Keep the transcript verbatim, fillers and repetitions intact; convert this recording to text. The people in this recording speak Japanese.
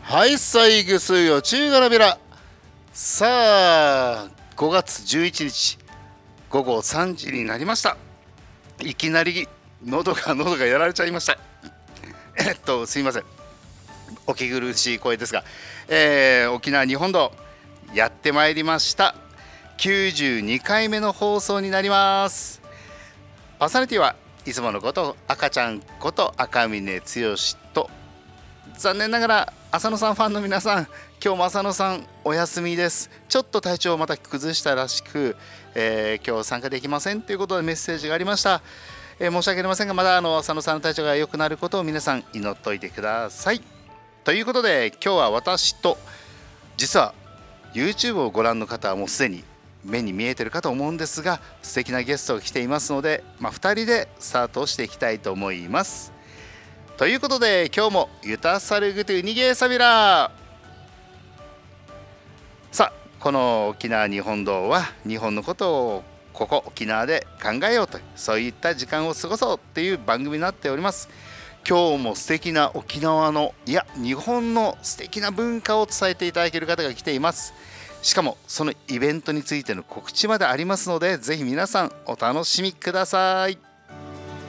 はい、さいぐすよ中がらべら。さあ、ごがつじゅういちにちごごさんじになりました。いきなり喉が喉がやられちゃいました。えっとすいません、お聞き苦しい声ですが、えー、沖縄日本道やってまいりました。きゅうじゅうにかいめの放送になります。パーソナリティはいつものこと赤ちゃんこと赤嶺剛と、残念ながら浅野さんファンの皆さん、今日も浅野さんお休みです。ちょっと体調をまた崩したらしく、えー、今日参加できませんということでメッセージがありました。えー、申し訳ありませんが、まだあの浅野さんの体調が良くなることを皆さん祈っておいてください。ということで今日は私と、実は YouTube をご覧の方はもうすでに目に見えてるかと思うんですが、素敵なゲストが来ていますので、まあ、ふたりでスタートしていきたいと思います。ということで今日もユタサルグトゥニゲーサビラ。さあ、この沖縄日本道は日本のことをここ沖縄で考えようと、そういった時間を過ごそうっていう番組になっております。今日も素敵な沖縄の、いや日本の素敵な文化を伝えていただける方が来ています。しかもそのイベントについての告知までありますので、ぜひ皆さんお楽しみください。